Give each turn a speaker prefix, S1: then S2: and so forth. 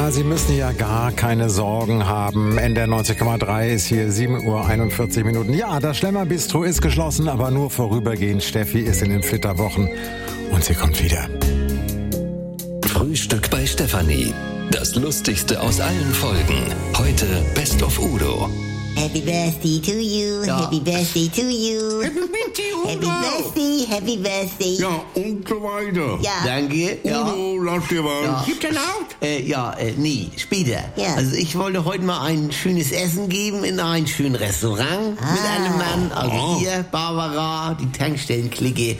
S1: Ja, Sie müssen ja gar keine Sorgen haben. NDR 90,3 ist hier 7:41 Uhr. Ja, das Schlemmerbistro ist geschlossen, aber nur vorübergehend. Steffi ist in den Flitterwochen und sie kommt wieder.
S2: Frühstück bei Stefanie. Das Lustigste aus allen Folgen. Heute Best of Udo.
S3: Happy birthday to you,
S4: Ja.
S3: happy birthday to you. Happy birthday.
S5: Ja, und so weiter.
S3: Ja.
S4: Danke. Ja.
S5: Udo, lass dir was.
S4: Ja.
S5: Gib dir laut.
S4: Nee, später.
S3: Ja.
S4: Also ich wollte heute mal ein schönes Essen geben in einem schönen Restaurant mit einem Mann. Also hier, Barbara, die Tankstellenklicke.